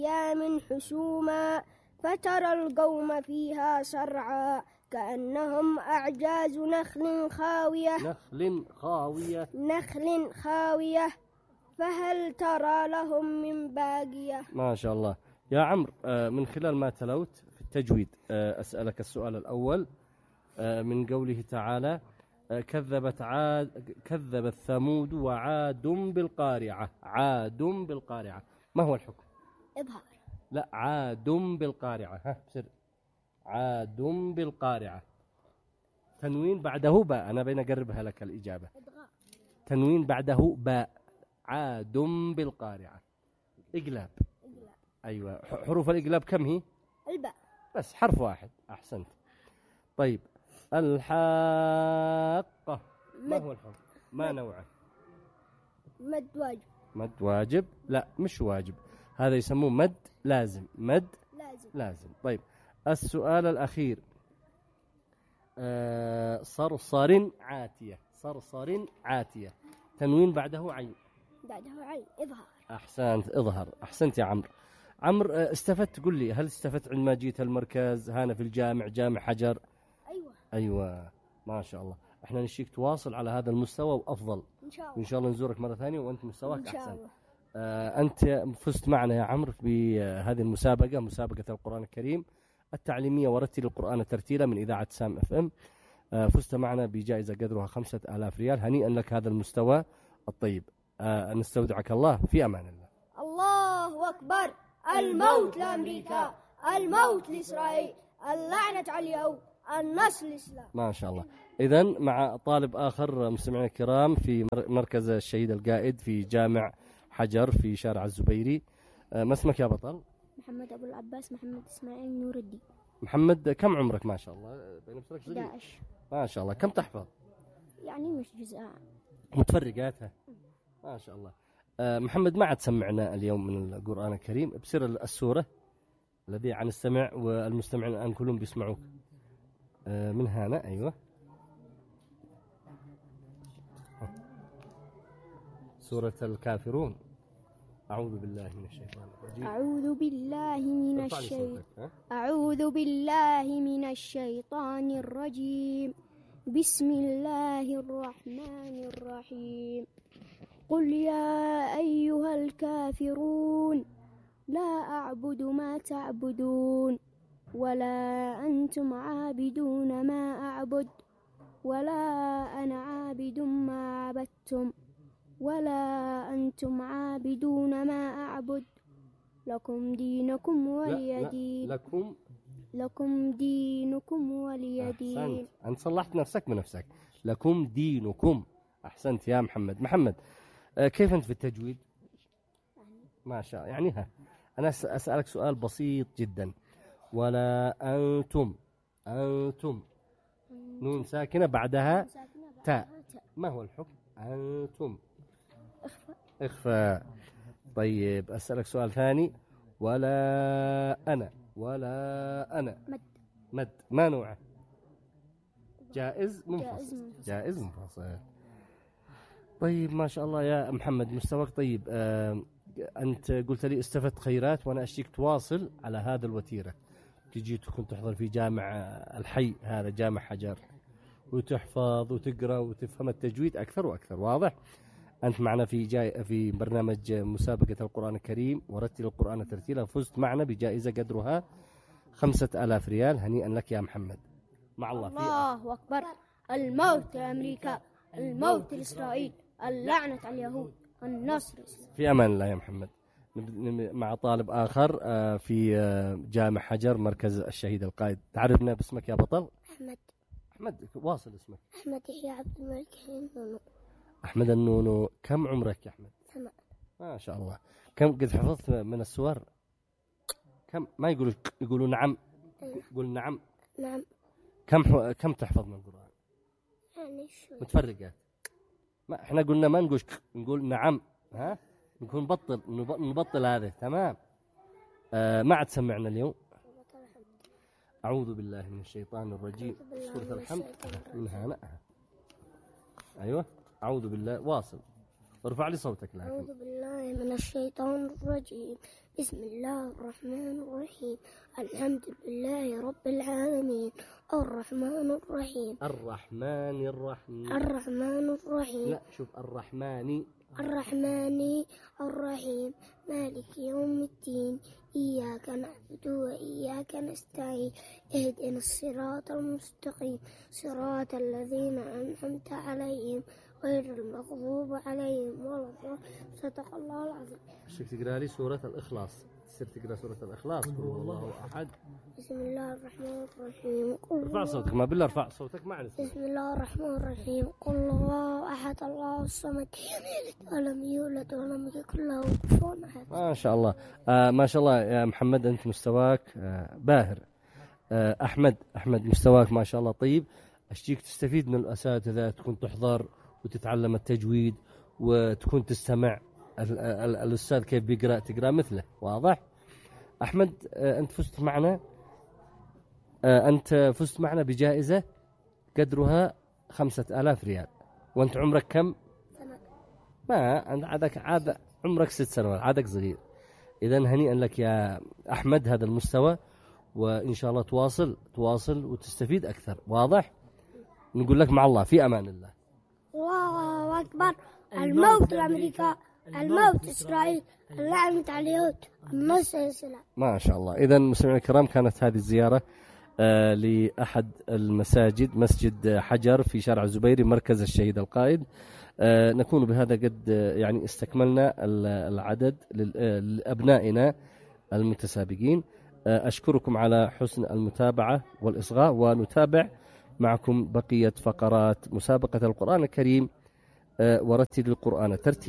أيام حسوما فترى القوم فيها سرعا كأنهم أعجاز نخل خاوية فهل ترى لهم من باقية. ما شاء الله يا عمرو. من خلال ما تلوت في التجويد أسألك السؤال الأول من قوله تعالى كذبت ثمود وعاد بالقارعة. عاد بالقارعة ما هو الحكم؟ إظهار. لا، عاد بالقارعة. ها بسر. عاد بالقارعة تنوين بعده باء. أنا بين أقربها لك الإجابة. تنوين بعده باء. عاد بالقارعة. إقلاب. أيوة، حروف الإقلاب كم هي؟ الباء. بس حرف واحد. أحسنت. طيب الحاقة ما هو الحكم؟ ما نوعه؟ مد واجب. مد واجب؟ لا مش واجب، هذا يسموه مد لازم. مد لازم. طيب السؤال الأخير صرصر عاتية. صرصر عاتية تنوين بعده عين. إظهار. أحسنت. إظهر. أحسنت يا عمرو. استفدت، قل لي هل استفدت عندما جيت المركز هنا في الجامع جامع حجر؟ أيوة ما شاء الله. احنا نشيك تواصل على هذا المستوى وأفضل إن شاء الله، وإن شاء الله نزورك مرة ثانية وأنت مستواك أحسن. أنت فزت معنا يا عمرو بهذه المسابقة، مسابقة القرآن الكريم التعليمية ورتل القرآن ترتيلا من إذاعة سام اف ام. فزت معنا بجائزة قدرها 5000 ريال. هنيئا لك هذا المستوى الطيب. نستودعك الله في أمان الله. الله أكبر. الموت لأمريكا، الموت لإسرائيل، اللعنة على اليهود، النصر للإسلام. ما شاء الله. إذن مع طالب آخر مستمعينا الكرام في مركز الشهيد القائد في جامع حجر في شارع الزبيري. ما اسمك يا بطل؟ محمد أبو العباس محمد إسماعيل نور الدين. محمد، كم عمرك؟ ما شاء الله بين 11. ما شاء الله. كم تحفظ؟ يعني مش جزء متفرقاتها. ما شاء الله. محمد، ما عاد سمعنا اليوم من القرآن الكريم، بسر السورة الذي عن السمع والمستمعين الآن كلهم بيسمعوك من هنا. أيوة، سورة الكافرون. أعوذ بالله من الشيطان الرجيم. أعوذ بالله من الشيطان الرجيم. بسم الله الرحمن الرحيم. قل يا أيها الكافرون لا أعبد ما تعبدون ولا أنتم عابدون ما أعبد ولا أنا عابد ما عبدتم ولا أنتم عابدون ما أعبد لكم دينكم ولي دين. لكم دينكم ولي دين. أنت صلحت نفسك بنفسك. لكم دينكم. أحسنت يا محمد. كيف أنت في التجويد؟ ما شاء يعني. أنا أسألك سؤال بسيط جدا. ولا أنتم. نون ساكنة بعدها تاء. ما هو الحكم؟ أنتم. إخفاء. طيب أسألك سؤال ثاني. ولا أنا. مد. ما نوعه؟ جائز منفصل. طيب ما شاء الله يا محمد، مستواك طيب. أنت قلت لي استفدت خيرات، وأنا أشتيك تواصل على هذا الوتيرة، تجي تكون تحضر في جامع الحي هذا جامع حجر وتحفظ وتقرأ وتفهم التجويد أكثر وأكثر. واضح؟ أنت معنا في برنامج مسابقة القرآن الكريم ورتل القرآن ترتيلا. فزت معنا بجائزة قدرها 5000 ريال. هنيئا لك يا محمد. مع الله. الله أكبر. الموت لأمريكا، الموت لإسرائيل، اللعنة على اليهود، النصر للإسلام. في أمان الله يا محمد. مع طالب آخر في جامع حجر مركز الشهيد القائد. تعرفنا باسمك يا بطل؟ أحمد. واصل اسمك. أحمد يحيى عبد الملك النونو. أحمد النونو. كم عمرك يا أحمد؟ 8. ما شاء الله. كم قد حفظت من السور؟ كم؟ ما يقولوا نعم. يقول نعم. كم تحفظ من القرآن؟ يعني شوي. متفرقات. ما احنا قلنا ما نقول نعم. نكون نبطل هذا. تمام. ما عاد سمعنا اليوم. أعوذ بالله من الشيطان الرجيم. سورة الحمد من هنا. أيوة. أعوذ بالله. واصل. ارفع لي صوتك. لكن أعوذ بالله من الشيطان الرجيم. بسم الله الرحمن الرحيم. الحمد لله رب العالمين الرحمن الرحيم. الرحمن الرحيم. الرحمن الرحيم. لا شوف الرحمن. الرحمن الرحيم مالك يوم الدين إياك نعبد وإياك نستعين اهدنا الصراط المستقيم صراط الذين أنعمت عليهم غير المغضوب عليهم ولا الضالين. صدق الله العظيم. شو تقرأ لي سورة الإخلاص؟ تصير تقرأ سورة الإخلاص. قل هو الله أحد. بسم الله الرحمن الرحيم. ارفع صوتك. ما بالله ارفع صوتك معنا. بسم الله الرحمن الرحيم. قل الله أحد الله الصمد ولم يولد ولم يكن له كفوا أحد. ما شاء الله. ما شاء الله يا محمد، أنت مستواك باهر. أحمد مستواك ما شاء الله طيب. أشتيك تستفيد من الأساتذة، تكون تحضر وتتعلم التجويد وتكون تستمع الأستاذ كيف بيقرأ تقرأ مثله. واضح؟ أحمد أنت فزت معنا بجائزة قدرها 5000 ريال. وأنت عمرك كم؟ ما أنت عاد عمرك 6 سنوات، عادك صغير. إذا هنيئا لك يا أحمد هذا المستوى، وإن شاء الله تواصل وتستفيد أكثر. واضح؟ نقول لك مع الله في أمان الله. الله أكبر. الموت لأمريكا، الموت إسرائيل، اللعنة على اليهود، النصر الإسلام. ما شاء الله. إذا مستمعينا الكرام، كانت هذه الزيارة لأحد المساجد، مسجد حجر في شارع الزبيري مركز الشهيد القائد. نكون بهذا قد يعني استكملنا العدد لأبنائنا المتسابقين. أشكركم على حسن المتابعة والإصغاء، ونتابع معكم بقية فقرات مسابقة القرآن الكريم ورتل القرآن ترتيلا.